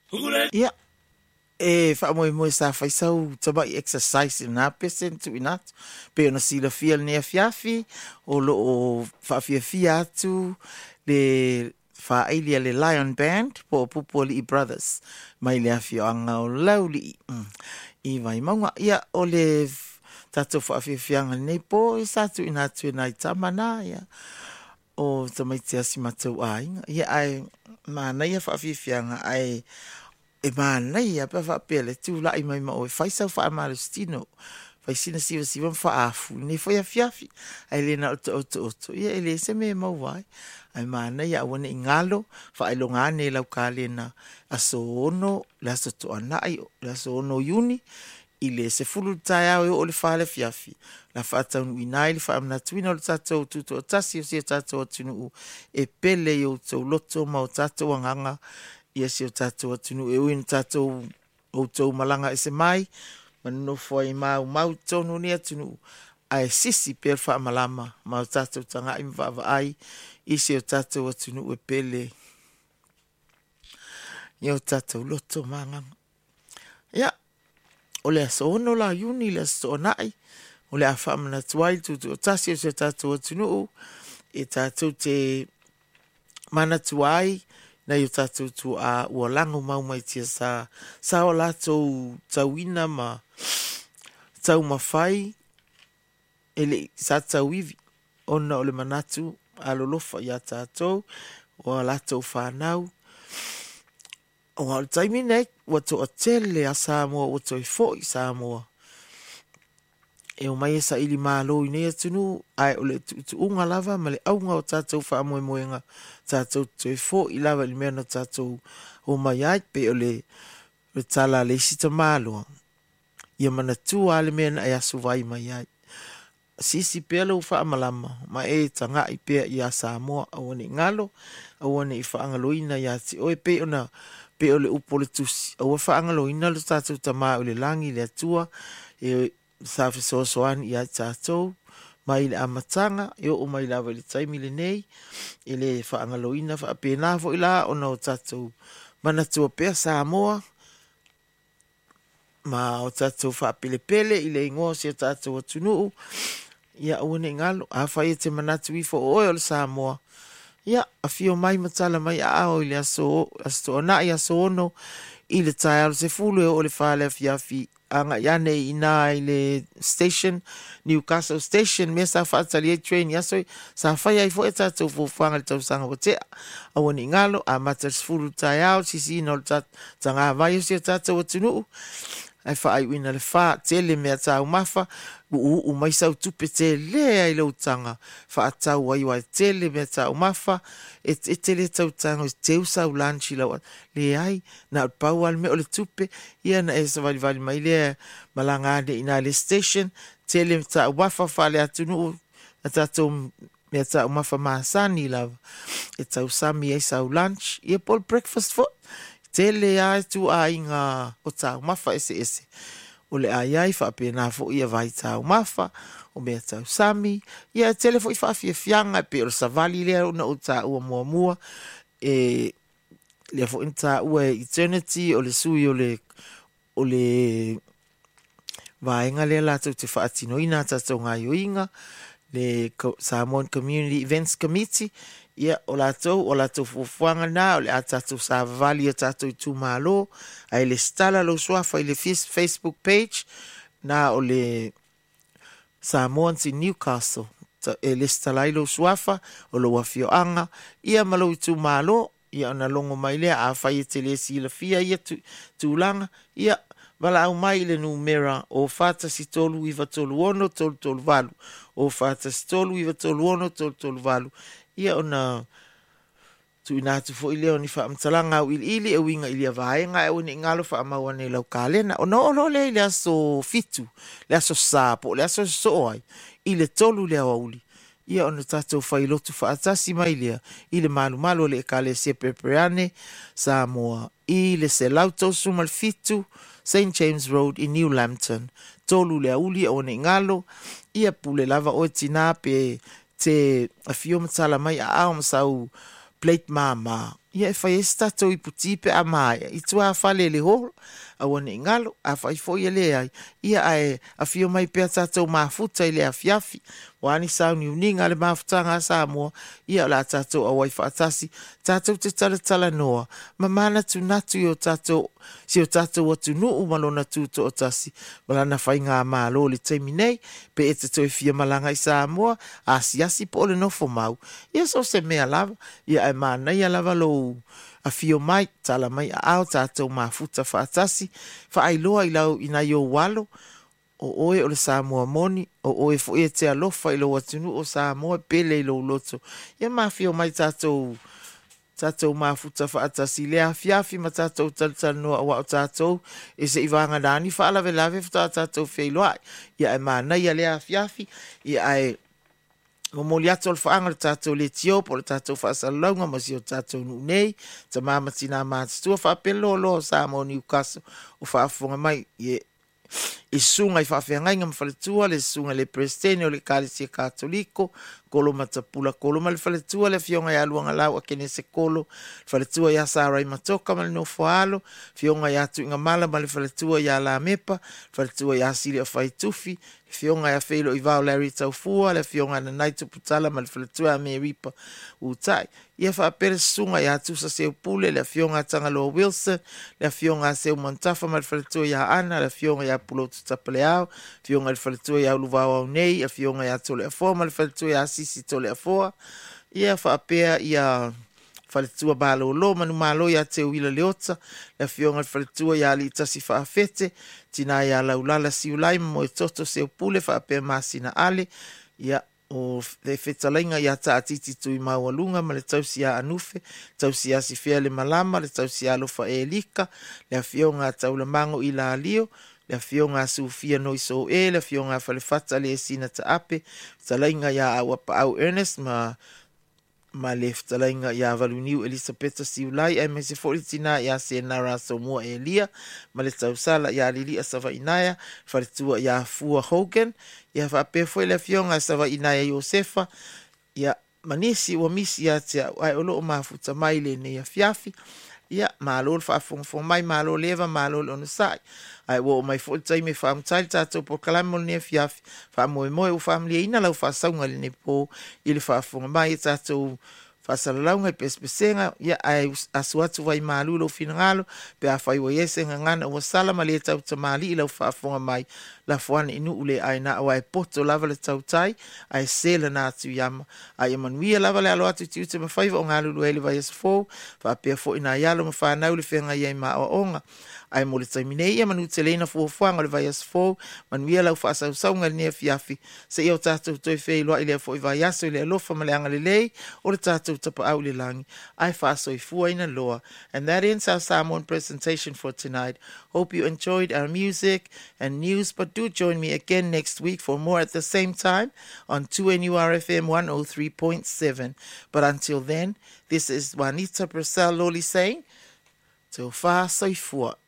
Ia, wha moe sa whaisau tama i exercise na pesen tu inat. Pe ona sila fia nea fiafi, o lo o wha atu, le wha ailia le Lion Band, po pupo li brothers, mai le afio anga o lauli. I vai maunga, ia o le tatou whaafianga nei po, i sa tu inatu nai tamana, ia. O tamaitea si matau ainga. Ia ai, mana ia whaafianga ai, e mana ia pa whaapele tu lai mai ma o e whaisau wha amalustino. Whaisina siwa whaafu. Ne whai a fiafi. Ai le na oto. Ia ele se me mauai. Ai mana ia awane ingalo. Whaelonga ne lau ka le na aso ono. Le aso to anai. Le aso ono yuni. Ile se fulu tai au o le whaale fiafi. La whaatau nui nai le wha amna tuina o le tatou tuto o tasi o si o tatou atunu e pele i o tau loto ma o tatou anganga. Ia si o tatou atunu e uin tatou o tau malanga e se mai. Manu foi mau tonu ni atunu. Ai sisi pe wha malama. Ma o tatou tanga im vava ai. Isi o tatou atunu e pele. Ia o tatou loto manganga. Ia. O le aso ono la yuni le aso nai. O le afa amana tuai tutu o tasi o se tatou atunu. E tatou te mana tuai. Na yo tatou tu a ua lango mau mai tia sa o latou tauina ma tau mawhai ele sa tauivi ona o le manatu alolofa ia tatou o latou whanau o al taimi nei wato a tele a Samoa wato i fo i Samoa e o mai esa ili malo i nei atunu ai o le tu unga lava ma le aunga o tatou wha amoe moenga tatou te fo i lava li mea no tatou o mai ai pe o le tala le sita malo ia mana tu ale mea na e asu vai mai ai sisi pe lo wha amalama ma e tanga i pe i a Samoa a wane ngalo a wane i wha angaloina i ati o e pe o le upo le tusi a wane wha angaloina le tatou tama o le langi le atua e safi soasoani i a tatou mai le amatanga e o mai lava le taimi le nei e le whaangaloina whaapena fo ila o na o tatou manatua pea Samoa ma o tatou whaapelepele i le ingoa si o tatou atunuu ia uane ngalo a whai e te manatu i fo oe o le Samoa ia a fio mai matala mai a ao i le aso ona i aso ono i le tai alo se fulu e o le whale a fiafi anga iane i nā i le station, Newcastle station, mea sa whaatali e train yaso, sa whai ai fo e tātou fōwhanga le tausanga o tea, a wani ngalo, a mata sifuru tai au, sisi ino le tanga vai o si a tātou atunu, ai wha ai wina le wha, tele mea tāu mafa, u mai sau tupe te lea i lau tanga, wha atau ai wai tele mea tāu mafa, e tele tau tanga, te usau lanchi lau, le ai, na pau al me o le tupe, ia na e sa vali mai lea, malanga ane ina le station, tele mea tāu mafa, wha le atunu, na tātou mea tāu mafa maasani lau, e tau sami e sau lunch, ia pol breakfast for, tele ai tu a inga o tāu mafa ese. O le ai whaapena fo ia vai tāu mafa, o mea tau sami, ia tele fo i whaafianga, pe o savali lea una o tā ua mua, lea fo in tā ua eternity, o le sui o le vaenga lea lātou te whaatinoina tātou ngai o inga, le Samoan Community Events Committee, ia o lātou fuafuanga nā, o le a tātou sāvali a tātou i tūmālo, ai le stala lo suafa i le Facebook page, nā o le Samoans in Newcastle, e le stala i lo suafa, o lo wafioanga, ia malo i tūmālo, ia ona longo mai lea, a whai e te le si la fia, ia tūlanga, ia wala au mai le numera o fata si tolu iwa tolu ono, tolu valu, o fata si tolu iwa tolu ono, tolu valu, ia ona tu inatu fo ile oni fa amtalanga o ili e winga ili avaenga e oni ngalo fa amawane lau kalena ona ono le ile aso fitu le aso sapo le aso soai ile tolu le auli ia ona tatou failotu fa atasi mai lea ile malu le kale se pepeane Samoa ile se lauto sumal fitu St. James Road in New Lambton tolu le auli oni ngalo ia pule lava o tina pe te a fio matala mai a au masau plate mama ia e whai tatou I puti pe a maia. I tua whale le horo, a wane ingalo, a whai fo ia le ai. Ia a fio mai pe a tatou mafuta I le a fiafi. Wani sau ni uninga le mafutanga sa mua. Ia la tatou a wai whaatasi. Tatou te tala noa. Mamana tu natu I o tatou, si o tatou atu nuu malona tu to o tasi. Malana whai ngā mālo le teimi nei, pe e te toi fia malanga I sa mua, a siasi po le nofo mau. Ia so se mea lava, ia e mana ia lava lo a fio mai, tala mai a ao tatou mafuta whaatasi, whaailoa I lau ina I o walo, o oe o le Samoa moni, o oe fo e te alofa I lo atunu o Samoa pele I lo loto. Ia mafio mai tatou mafuta whaatasi, le a fiafi ma tatou talitanoa wa o tatou, e se iwanga nani whaalawe lawe fta tatou whailoai. Ia e mana ia le a fiafi, ia e o moli atu al whaanga le tatou le tio, po le tatou whaasalaunga ma si o tatou nunei, ta mamatina mātatua whaapelo lo Samoa Newcastle, o whaafonga mai, I sunga I whawhiangainga mawhaletua le sunga le prestene o le kālesia kātoliko, kolo matapula kolo ma le whaletua le fionga I aluanga lau a kene se kolo, whaletua I asarai matoka ma le no whaalo, fionga I atu inga mala ma le whaletua I ala mepa, whaletua I asili a whaitufi, fionga I a whelo I vau Larry Taufua, le fionga na naito putala ma le whaletua a me ripa utai. Ia whaapere sunga I atu sa seu pule, le fionga Tangaloa Wilson, le fionga seu Montafa ma le whaletua I a ana, le fionga I a pulotu tapaleao, fionga le whaletua I a uluvau au nei, a fionga I a tole a foa, ma le whaletua I a sisi tole a foa, ia whaapea I a whaletua balo lo, manu malo I a te uila leota, le fionga le whaletua I a li tasi whaafete, tina I a laulala siulai, mo e toto seu pule, whaapea masina ale, ia o le whetalainga I a taatiti tui maualunga, ma le tausi a anufe, tausi a si fea le malama, le tausi a lofa e lika, le fionga taula mango I la alio, le fionga sufia no iso le fionga falefata le sina ta ape talainga ya awapa au Ernest ma le talainga ya valuniu Elisabetta siulai e mese foritina ya se nara so mo elia ma le tausala ya lili asava inaya faritua ya fua Hogan ya fa pe foi le fionga asava inaya Josefa ya manisi wa misi ya te ai olo mafuta mai le ne ya fiafi ia malo fa fo mai malo leva malo on sai ai wo mai fo tai me fam tai tato por kalamo ne fiaf fa mo o family ina la fa saunga le ne po il fa fo mai tato fa salanga pespesenga ia ai aswatu vai malo lo finalo pe a fai wo yese ngana wo sala mali tau tamali la fa fo mai la foan inu ule ai na wa poto lava le tau tai ai sela na tu yama ai manuia lava le alo atu tu te ma fai o ngalu ele vai fo fa pe fo ina yalo ma fa na ule fenga ia ma o onga ai mo le taimine ia manu telena fo foanga le vai fo manuia la fa sa saunga ne fiafi se io tatu to fe lo ile fo vai aso le lo fa ma le anga le lei o le tatu tapa au le langi ai fa so I fu ina loa. And that ends our Samoan presentation for tonight. Hope you enjoyed our music and news, but do join me again next week for more at the same time on 2NURFM 103.7. But until then, this is Juanita Purcell Loli saying, Te o wha soifua.